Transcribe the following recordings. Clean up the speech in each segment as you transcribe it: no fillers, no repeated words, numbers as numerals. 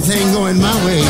Thing going my way.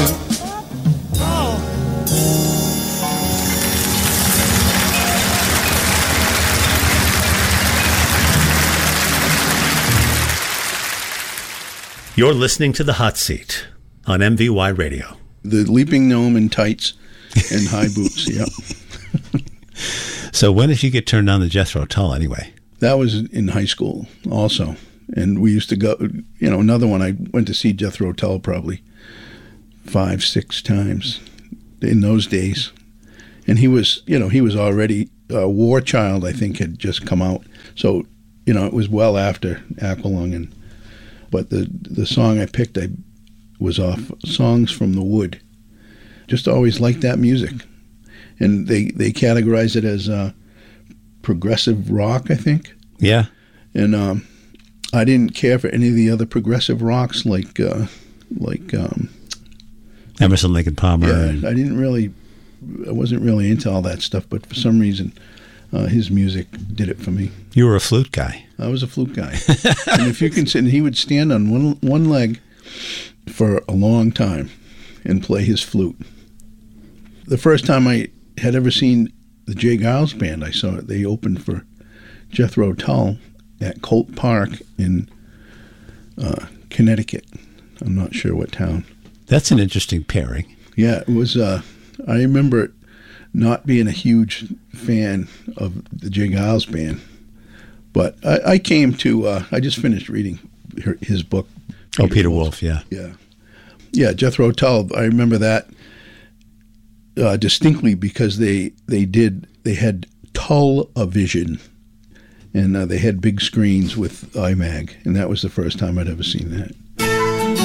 You're listening to The Hot Seat on MVY Radio. The Leaping Gnome in tights and high boots, yep. So when did you get turned on to Jethro Tull anyway? That was in high school also. And we used to go, another one, I went to see Jethro Tull probably 5-6 times in those days. And he was already, War Child, I think, had just come out. So, it was well after Aqualung. But the song I picked was off Songs from the Wood. Just always liked that music. And they categorize it as progressive rock, I think. Yeah. And I didn't care for any of the other progressive rocks like Emerson, Lake and Palmer. Yeah, I wasn't really into all that stuff, but for some reason, his music did it for me. You were a flute guy. I was a flute guy. And if you can sit, and he would stand on one leg for a long time and play his flute. The first time I had ever seen the J. Giles Band, I saw it. They opened for Jethro Tull at Colt Park in Connecticut. I'm not sure what town. That's an interesting pairing. Yeah, it was. I remember not being a huge fan of the J. Giles Band, but I came to. I just finished reading his book. Peter Wolf, yeah. Yeah, Jethro Tull. I remember that distinctly because they had Tull-A-Vision, and they had big screens with IMAG, and that was the first time I'd ever seen that.